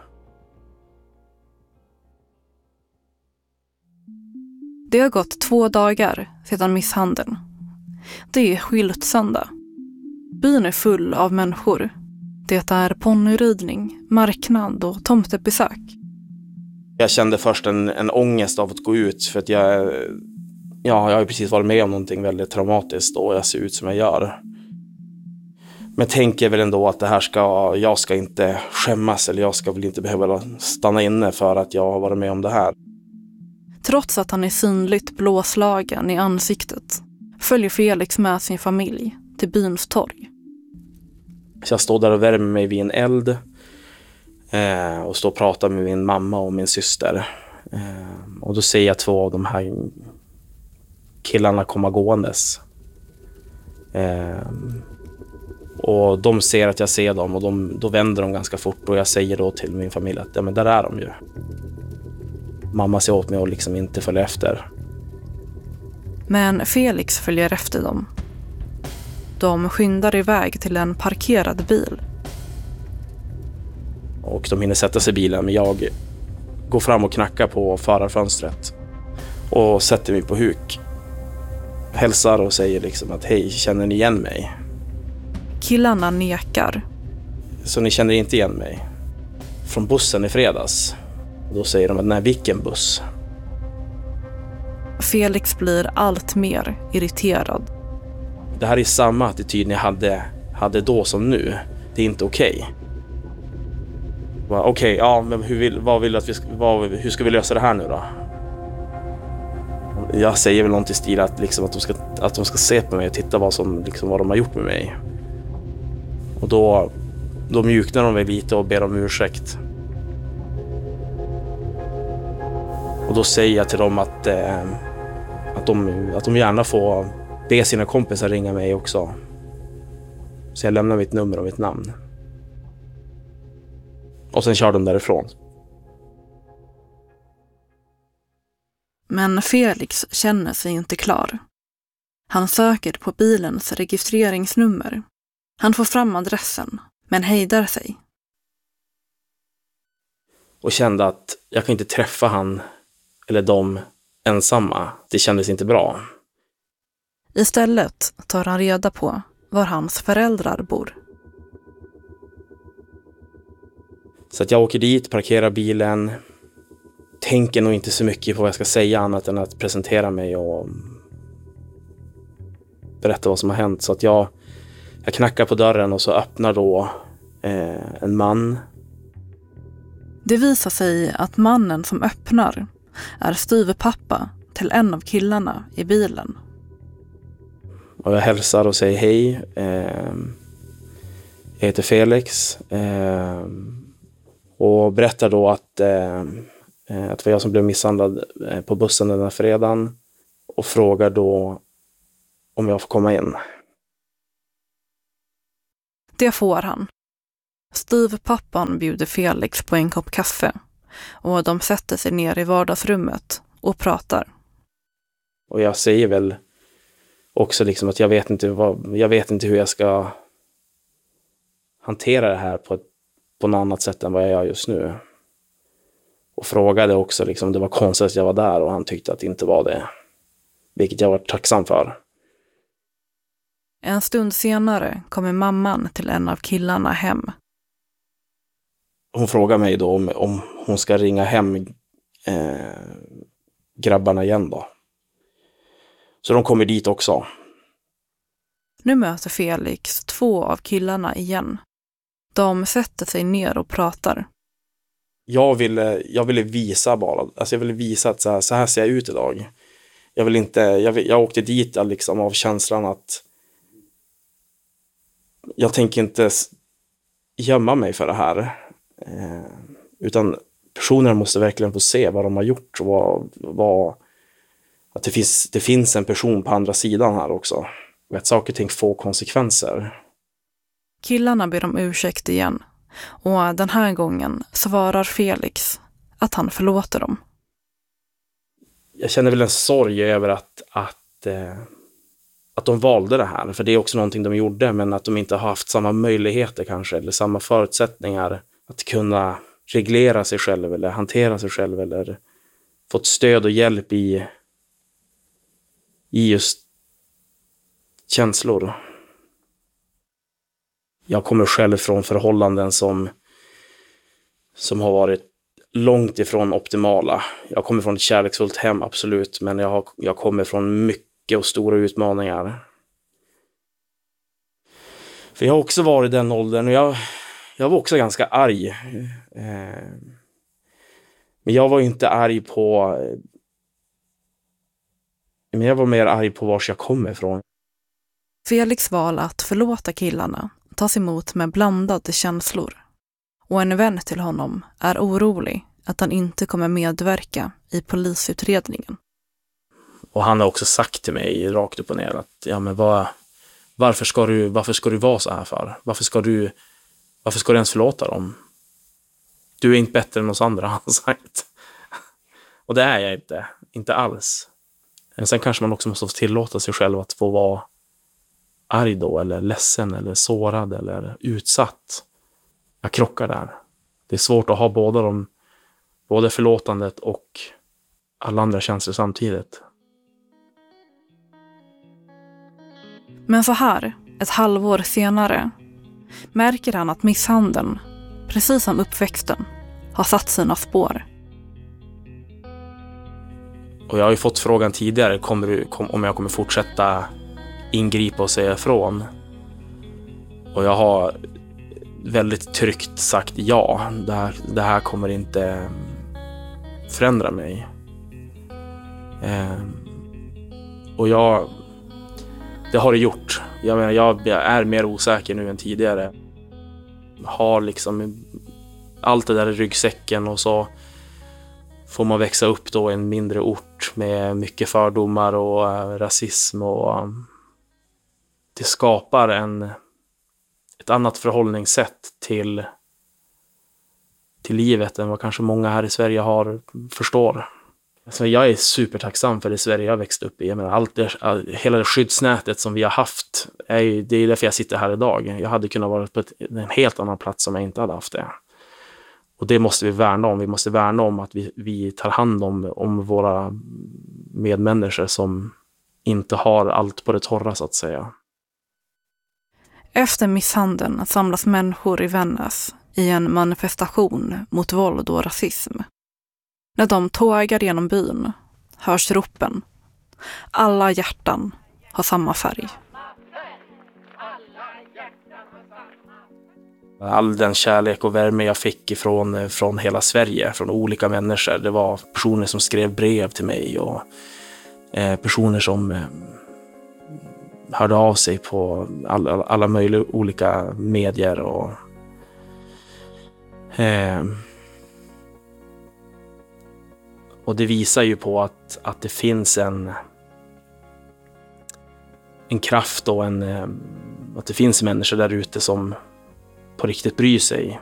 Speaker 16: Det har gått två dagar sedan misshandeln. Det är skyltsöndag. Byn är full av människor. Det är ponnyridning, marknad och tomtebesök.
Speaker 15: Jag kände först en, en ångest av att gå ut för att jag, ja, jag har precis varit med om någonting väldigt traumatiskt och jag ser ut som jag gör. Men jag tänker väl ändå att det här ska, jag ska inte skämmas eller jag ska väl inte behöva stanna inne för att jag har varit med om det här.
Speaker 16: Trots att han är synligt blåslagen i ansiktet följer Felix med sin familj till byns torg.
Speaker 15: Så jag står där och värmer mig vid en eld eh, och står och pratar med min mamma och min syster. Eh, och då ser jag två av de här killarna komma gåendes. Eh, och de ser att jag ser dem och de, då vänder de ganska fort och jag säger då till min familj att ja, men där är de ju. Mamma ser åt mig och liksom inte följer efter.
Speaker 16: Men Felix följer efter dem. De skyndar iväg till en parkerad bil.
Speaker 15: Och de hinner sätta sig i bilen men jag går fram och knackar på förarfönstret. Och sätter mig på huk. Hälsar och säger liksom att hej, känner ni igen mig?
Speaker 16: Killarna nekar.
Speaker 15: Så ni känner inte igen mig? Från bussen i fredags. Och då säger de att nej, vilken buss?
Speaker 16: Felix blir allt mer irriterad.
Speaker 15: Det här är samma attityd ni hade, hade då som nu. Det är inte okej. Okay. Okej, okay, ja, men hur, vill, vad vill att vi, vad, hur ska vi lösa det här nu då? Jag säger väl något i stil att, liksom, att, de ska, att de ska se på mig och titta vad, som, liksom, vad de har gjort med mig. Och då, då mjuknar de mig lite och ber om ursäkt. Och då säger jag till dem att, eh, att, de, att de gärna får be sina kompisar ringa mig också. Så jag lämnar mitt nummer och mitt namn. Och sen kör de därifrån.
Speaker 16: Men Felix känner sig inte klar. Han söker på bilens registreringsnummer. Han får fram adressen, men hejdar sig.
Speaker 15: Och kände att jag kan inte träffa han eller dem ensamma. Det kändes inte bra.
Speaker 16: Istället tar han reda på var hans föräldrar bor.
Speaker 15: Så att jag åker dit, parkerar bilen. Tänker nog inte så mycket på vad jag ska säga annat än att presentera mig och berätta vad som har hänt. Så att jag, jag knackar på dörren och så öppnar då eh, en man.
Speaker 16: Det visar sig att mannen som öppnar är styvpappa till en av killarna i bilen.
Speaker 15: Och jag hälsar och säger hej. Eh, jag heter Felix. Eh, och berättar då att, eh, att det var jag som blev misshandlad på bussen den här fredagen. Och frågar då om jag får komma in.
Speaker 16: Det får han. Styvpappan bjuder Felix på en kopp kaffe. Och de sätter sig ner i vardagsrummet och pratar.
Speaker 15: Och jag säger väl också liksom att jag vet inte, vad, jag vet inte hur jag ska hantera det här på, ett, på något annat sätt än vad jag gör just nu. Och frågade också liksom, om det var konstigt att jag var där, och han tyckte att det inte var det. Vilket jag var tacksam för.
Speaker 16: En stund senare kommer mamman till en av killarna hem.
Speaker 15: Hon frågar mig då om, om hon ska ringa hem eh, grabbarna igen då. Så de kommer dit också.
Speaker 16: Nu möter Felix två av killarna igen. De sätter sig ner och pratar.
Speaker 15: Jag ville, jag ville visa bara. Alltså jag ville visa att så här, så här ser jag ut idag. Jag vill inte, jag, jag åkte dit liksom av känslan att jag tänker inte gömma mig för det här. Eh, utan personerna måste verkligen få se vad de har gjort. Och vad, vad, att det finns, det finns en person på andra sidan här också. Och att saker och ting får konsekvenser.
Speaker 16: Killarna ber om ursäkt igen. Och den här gången svarar Felix att han förlåter dem.
Speaker 15: Jag känner väl en sorg över att, att, eh, att de valde det här. För det är också någonting de gjorde, men att de inte har haft samma möjligheter kanske, eller samma förutsättningar att kunna reglera sig själv eller hantera sig själv, eller fått stöd och hjälp i, i just känslor. Jag kommer själv från förhållanden som, som har varit långt ifrån optimala. Jag kommer från ett kärleksfullt hem, absolut, men jag, har, jag kommer från mycket och stora utmaningar. För jag har också varit i den åldern, och jag, jag var också ganska arg. Eh, men jag var inte arg på... Men jag var mer arg på var jag kommer ifrån.
Speaker 16: Felix val att förlåta killarna tas emot med blandade känslor. Och en vän till honom är orolig att han inte kommer medverka i polisutredningen.
Speaker 15: Och han har också sagt till mig rakt upp och ner att ja, men vad, varför, ska du, varför ska du vara så här för? Varför ska du, varför ska du ens förlåta dem? Du är inte bättre än oss andra, har han sagt. Och det är jag inte. Inte alls. Men sen kanske man också måste tillåta sig själv att få vara arg då, eller ledsen, eller sårad, eller utsatt. Jag krockar där. Det är svårt att ha båda de, både förlåtandet och alla andra känslor samtidigt.
Speaker 16: Men så här, ett halvår senare, märker han att misshandeln, precis som uppväxten, har satt sina spår.
Speaker 15: Och jag har ju fått frågan tidigare, kommer du, kom, om jag kommer fortsätta ingripa och säga ifrån. Och jag har väldigt tryggt sagt ja. Det här, det här kommer inte förändra mig. Eh, och jag... Det har det gjort. Jag menar, jag är mer osäker nu än tidigare. Har liksom allt det där i ryggsäcken, och så får man växa upp då i en mindre ort med mycket fördomar och uh, rasism, och um, det skapar en ett annat förhållningssätt till till livet än vad kanske många här i Sverige har förstår. Alltså, jag är supertacksam för det Sverige jag växt upp i. Jag menar, allt det, all, hela det skyddsnätet som vi har haft, är ju, det är därför jag sitter här idag. Jag hade kunnat vara på ett, en helt annan plats om jag inte hade haft det. Och det måste vi värna om. Vi måste värna om att vi, vi tar hand om, om våra medmänniskor som inte har allt på det torra, så att säga.
Speaker 16: Efter misshandeln samlas människor i Vännäs i en manifestation mot våld och rasism. När de tågar genom byn hörs ropen: alla hjärtan har samma färg.
Speaker 15: All den kärlek och värme jag fick ifrån, från hela Sverige, från olika människor. Det var personer som skrev brev till mig och eh, personer som eh, hörde av sig på alla, alla möjliga olika medier och eh, och det visar ju på att, att det finns en en kraft och en eh, att det finns människor där ute som på riktigt bryr sig.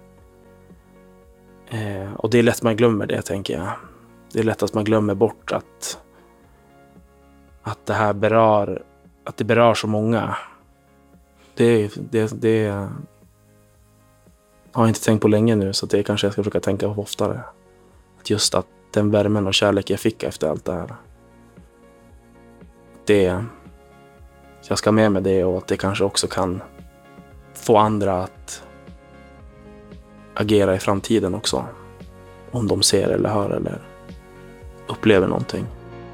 Speaker 15: Eh, och det är lätt man glömmer det, tänker jag. Det är lätt att man glömmer bort att att det här berör att det berör så många. Det, det, det har jag inte tänkt på länge nu, så det kanske jag ska försöka tänka på oftare. Att just att den värmen och kärlek jag fick efter allt det här, det, jag ska med mig det, och att det kanske också kan få andra att agera i framtiden också. Om de ser eller hör eller upplever någonting.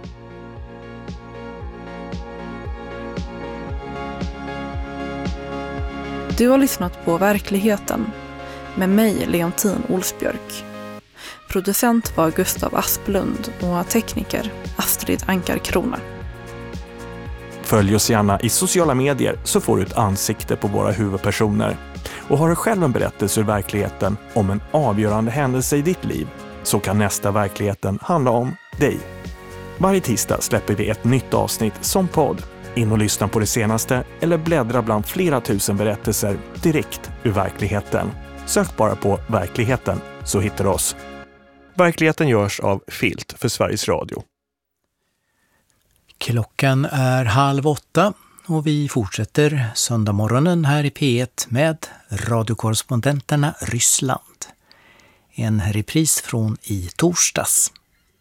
Speaker 16: Du har lyssnat på Verkligheten med mig, Leontin Olsbjörk. Producent var Gustav Asplund och tekniker Astrid Ankarkrona.
Speaker 18: Följ oss gärna i sociala medier så får du ett ansikte på våra huvudpersoner. Och har du själv en berättelse ur verkligheten om en avgörande händelse i ditt liv, så kan nästa Verkligheten handla om dig. Varje tisdag släpper vi ett nytt avsnitt som podd. In och lyssna på det senaste eller bläddra bland flera tusen berättelser direkt ur verkligheten. Sök bara på Verkligheten så hittar du oss. Verkligheten görs av Filt för Sveriges Radio.
Speaker 4: Klockan är halv åtta och vi fortsätter söndag morgonen här i P ett med radiokorrespondenterna Ryssland. En repris från i torsdags.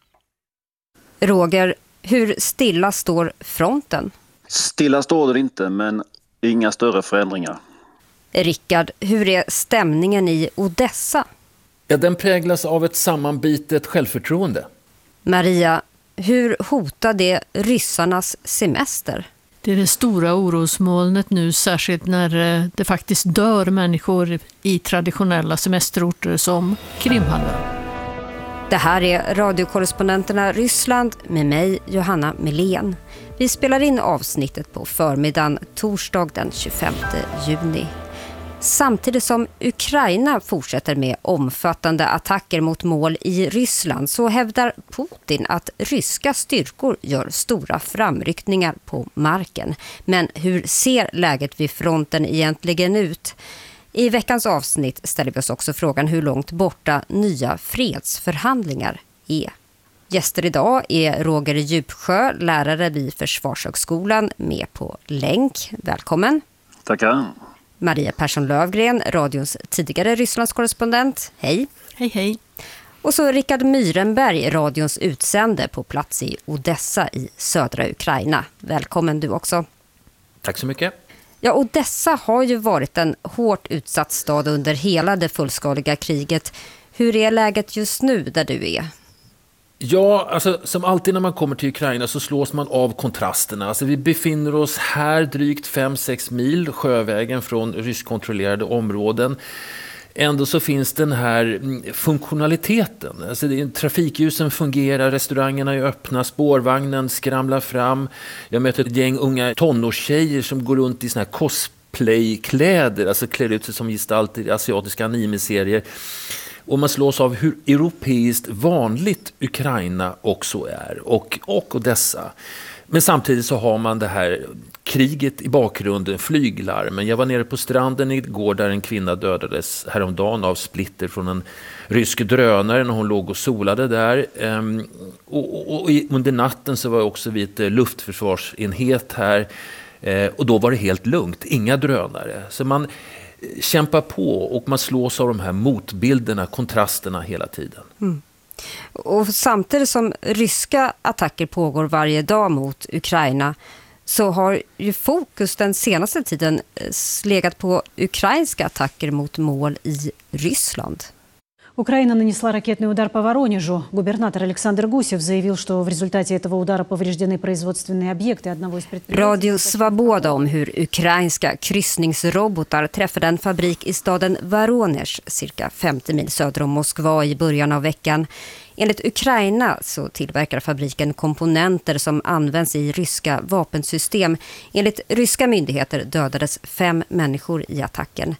Speaker 11: Roger, hur stilla står fronten?
Speaker 12: Stilla står det inte, men inga större förändringar.
Speaker 11: Rickard, hur är stämningen i Odessa?
Speaker 13: Ja, den präglas av ett sammanbitet självförtroende.
Speaker 11: Maria, hur hotar det ryssarnas semester?
Speaker 14: Det är det stora orosmolnet nu, särskilt när det faktiskt dör människor i traditionella semesterorter som Krimhalvön.
Speaker 11: Det här är radiokorrespondenterna Ryssland med mig, Johanna Melén. Vi spelar in avsnittet på förmiddagen torsdag den tjugofemte juni. Samtidigt som Ukraina fortsätter med omfattande attacker mot mål i Ryssland, så hävdar Putin att ryska styrkor gör stora framryckningar på marken. Men hur ser läget vid fronten egentligen ut? I veckans avsnitt ställer vi oss också frågan hur långt borta nya fredsförhandlingar är. Gäster idag är Roger Djupsjö, lärare vid Försvarshögskolan, med på länk. Välkommen.
Speaker 12: Tackar.
Speaker 11: Maria Persson Lövgren, radions tidigare Rysslandskorrespondent. Hej.
Speaker 14: Hej, hej.
Speaker 11: Och så Rickard Myrenberg, radions utsände på plats i Odessa i södra Ukraina. Välkommen du också.
Speaker 13: Tack så mycket.
Speaker 11: Ja, Odessa har ju varit en hårt utsatt stad under hela det fullskaliga kriget. Hur är läget just nu där du är?
Speaker 13: Ja, alltså som alltid när man kommer till Ukraina så slås man av kontrasterna. Alltså vi befinner oss här drygt fem sex mil sjövägen från ryskkontrollerade områden. Ändå så finns den här funktionaliteten. Alltså det, trafikljusen fungerar, restaurangerna är öppna, spårvagnen skramlar fram. Jag möter ett gäng unga tonårstjejer som går runt i såna här cosplaykläder, alltså klär ut sig som gestalter i asiatiska anime-serier. Och man slås av hur europeiskt vanligt Ukraina också är, och, och Odessa. Men samtidigt så har man det här kriget i bakgrunden, flyglarmen. Jag var nere på stranden igår där en kvinna dödades häromdagen av splitter från en rysk drönare när hon låg och solade där. Ehm, och, och, och under natten så var jag också vid ett luftförsvarsenhet här. Ehm, och då var det helt lugnt, inga drönare. Så man kämpar på och man slås av de här motbilderna, kontrasterna hela tiden.
Speaker 11: Mm. Och samtidigt som ryska attacker pågår varje dag mot Ukraina, så har ju fokus den senaste tiden legat på ukrainska attacker mot mål i Ryssland.
Speaker 19: Украина нанесла ракетный удар по Воронежу. Губернатор Александр Гусев заявил, что в результате этого удара повреждены производственные объекты одного из предприятий.
Speaker 11: Radio Svaboda om hur ukrainska kryssningsrobotar träffade en fabrik i staden Voronezh, cirka femtio mil söder om Moskva i början av veckan. Enligt Ukraina så tillverkar fabriken komponenter som används i ryska vapensystem. Enligt ryska myndigheter dödades fem människor i attacken.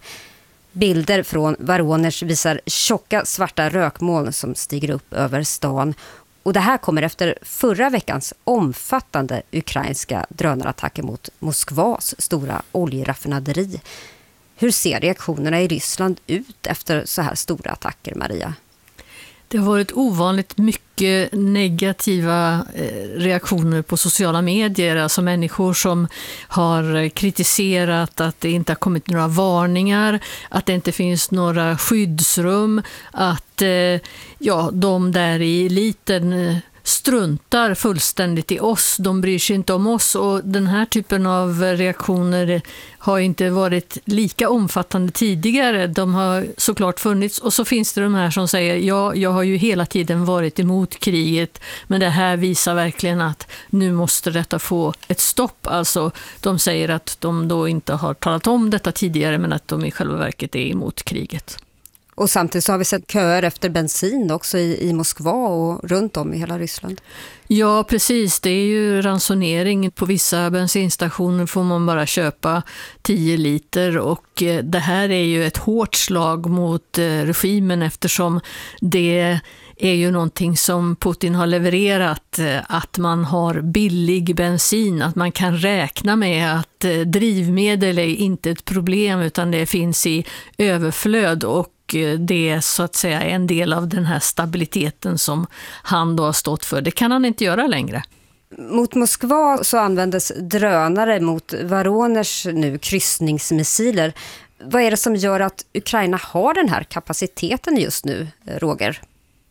Speaker 11: Bilder från Voronezh visar tjocka svarta rökmoln som stiger upp över stan. Och det här kommer efter förra veckans omfattande ukrainska drönarattacker mot Moskvas stora oljeraffinaderi. Hur ser reaktionerna i Ryssland ut efter så här stora attacker, Maria?
Speaker 14: Det har varit ovanligt mycket negativa reaktioner på sociala medier. Alltså människor som har kritiserat att det inte har kommit några varningar, att det inte finns några skyddsrum, att ja, de där i eliten struntar fullständigt i oss, de bryr sig inte om oss, och den här typen av reaktioner har inte varit lika omfattande tidigare. De har såklart funnits, och så finns det de här som säger ja, jag har ju hela tiden varit emot kriget, men det här visar verkligen att nu måste detta få ett stopp. Alltså de säger att de då inte har talat om detta tidigare, men att de i själva verket är emot kriget.
Speaker 11: Och samtidigt så har vi sett köer efter bensin också i, i Moskva och runt om i hela Ryssland.
Speaker 14: Ja, precis. Det är ju ransonering. På vissa bensinstationer får man bara köpa tio liter, och det här är ju ett hårt slag mot regimen, eftersom det är ju någonting som Putin har levererat, att man har billig bensin, att man kan räkna med att drivmedel är inte ett problem utan det finns i överflöd, och det är så att säga en del av den här stabiliteten som han då har stått för. Det kan han inte göra längre.
Speaker 11: Mot Moskva så användes drönare, mot Voronezh nu kryssningsmissiler. Vad är det som gör att Ukraina har den här kapaciteten just nu, Roger?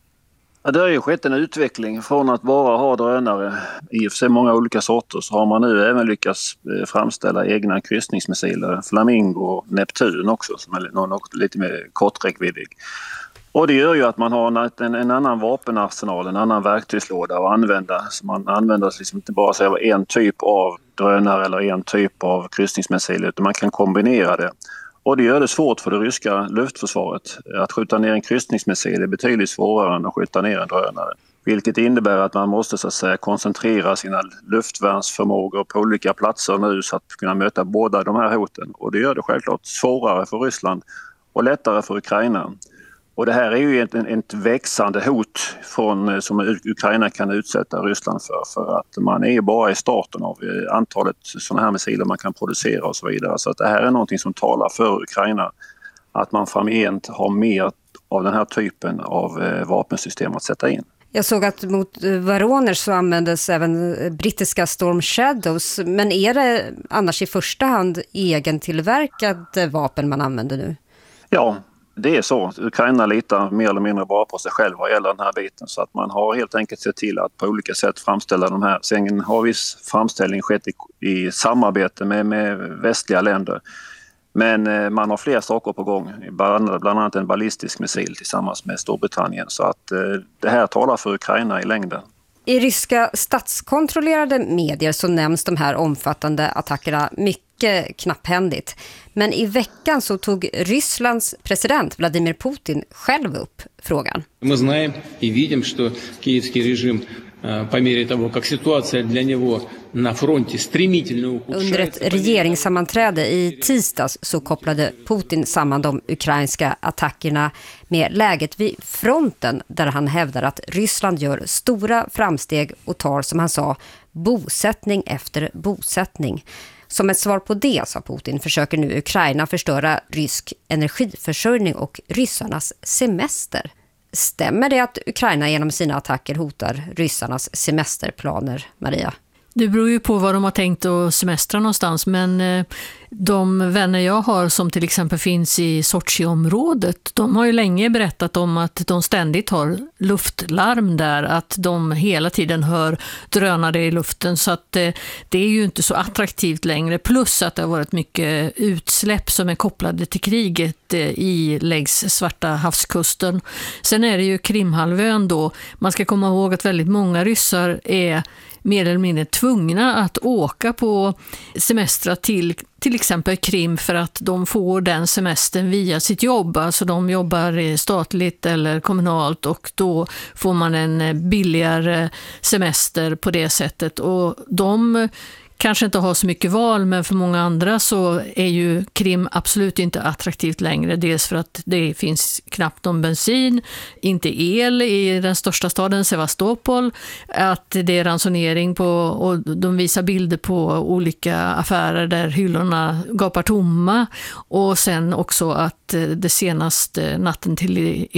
Speaker 12: Ja, det har ju skett en utveckling från att bara ha drönare i och för sig många olika sorter, så har man nu även lyckats framställa egna kryssningsmissiler, Flamingo och Neptun också, som är något lite mer korträckviddig. Och det gör ju att man har en, en annan vapenarsenal, en annan verktygslåda att använda. Så man använder liksom inte bara så en typ av drönare eller en typ av kryssningsmissiler, utan man kan kombinera det. Och det gör det svårt för det ryska luftförsvaret. Att skjuta ner en kryssningsmissil är betydligt svårare än att skjuta ner en drönare. Vilket innebär att man måste så att säga koncentrera sina luftvärnsförmågor på olika platser nu så att kunna möta båda de här hoten. Och det gör det självklart svårare för Ryssland och lättare för Ukraina. Och det här är ju ett, ett växande hot från, som Ukraina kan utsätta Ryssland för. För att man är bara i starten av antalet sådana här missiler man kan producera och så vidare. Så att det här är någonting som talar för Ukraina. Att man framgent har mer av den här typen av vapensystem att sätta in.
Speaker 11: Jag såg att mot Voronezh så användes även brittiska Storm Shadows. Men är det annars i första hand egentillverkade vapen man använder nu?
Speaker 12: Ja. Det är så. Ukraina litar mer eller mindre bara på sig själv vad gäller den här biten. Så att man har helt enkelt sett till att på olika sätt framställa de här. Sen har viss framställning skett i, i samarbete med, med västliga länder. Men eh, man har fler saker på gång. Bland, bland annat en ballistisk missil tillsammans med Storbritannien. Så att eh, det här talar för Ukraina i längden.
Speaker 11: I ryska statskontrollerade medier så nämns de här omfattande attackerna mycket knapphändigt. Men i veckan så tog Rysslands president Vladimir Putin själv upp frågan.
Speaker 20: Мы знаем и видим, что киевский режим по мере того, как ситуация для него на фронте стремительно ухудшается.
Speaker 11: Under ett regeringssammanträde i tisdags så kopplade Putin samman de ukrainska attackerna med läget vid fronten, där han hävdar att Ryssland gör stora framsteg och tar, som han sa, bosättning efter bosättning. Som ett svar på det, sa Putin, försöker nu Ukraina förstöra rysk energiförsörjning och ryssarnas semester. Stämmer det att Ukraina genom sina attacker hotar ryssarnas semesterplaner, Maria?
Speaker 14: Det beror ju på var de har tänkt att semestra någonstans, men de vänner jag har som till exempel finns i Sochi-området, de har ju länge berättat om att de ständigt har luftlarm där, att de hela tiden hör drönare i luften, så att det, det är ju inte så attraktivt längre, plus att det har varit mycket utsläpp som är kopplade till kriget i längs Svarta havskusten. Sen är det ju Krimhalvön då, man ska komma ihåg att väldigt många ryssar är mer eller mindre tvungna att åka på semestrar till till exempel Krim för att de får den semestern via sitt jobb. Alltså de jobbar statligt eller kommunalt och då får man en billigare semester på det sättet. Och de kanske inte har så mycket val, men för många andra så är ju Krim absolut inte attraktivt längre. Dels för att det finns knappt någon bensin, inte el i den största staden Sevastopol, att det är ransonering på, och de visar bilder på olika affärer där hyllorna gapar tomma, och sen också att det senaste natten till